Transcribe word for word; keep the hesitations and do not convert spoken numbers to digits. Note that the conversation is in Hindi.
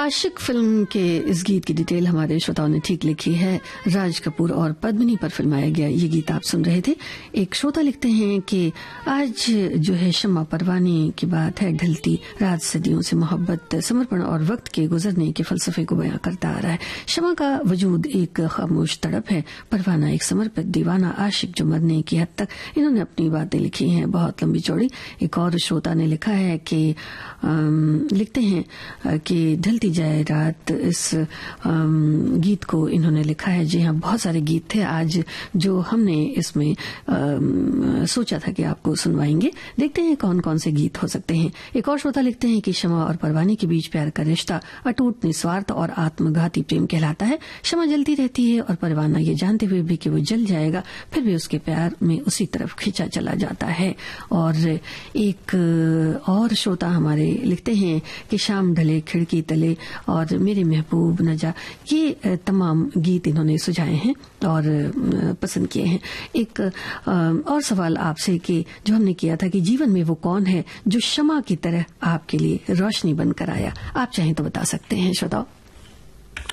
आशिक फिल्म के इस गीत की डिटेल हमारे श्रोताओं ने ठीक लिखी है। राज कपूर और पद्मिनी पर फिल्माया गया ये गीत आप सुन रहे थे। एक श्रोता लिखते हैं कि आज जो है शम्मा परवानी की बात है, ढलती रात सदियों से मोहब्बत, समर्पण और वक्त के गुजरने के फलसफे को बयां करता आ रहा है। शम्मा का वजूद एक खामोश तड़प है, परवाना एक समर्पित दीवाना आशिक जो मरने की हद तक इन्होंने अपनी बातें लिखी हैं, बहुत लंबी चौड़ी। एक और श्रोता ने लिखा है कि लिखते हैं कि ढलती जाए रात, इस गीत को इन्होंने लिखा है। जी हाँ, बहुत सारे गीत थे आज जो हमने इसमें सोचा था कि आपको सुनवाएंगे। देखते हैं कौन कौन से गीत हो सकते हैं। एक और श्रोता लिखते हैं कि शमा और परवाने के बीच प्यार का रिश्ता अटूट, निस्वार्थ और आत्मघाती प्रेम कहलाता है। शमा जलती रहती है और परवाना ये जानते हुए भी कि वो जल जाएगा, फिर भी उसके प्यार में उसी तरफ खींचा चला जाता है। और एक और श्रोता हमारे लिखते हैं कि शाम ढले खिड़की तले और मेरे महबूब न जा, ये तमाम गीत इन्होंने सुझाए हैं और पसंद किए हैं। एक और सवाल आपसे कि जो हमने किया था कि जीवन में वो कौन है जो शमा की तरह आपके लिए रोशनी बनकर आया, आप चाहें तो बता सकते हैं श्रोताओ।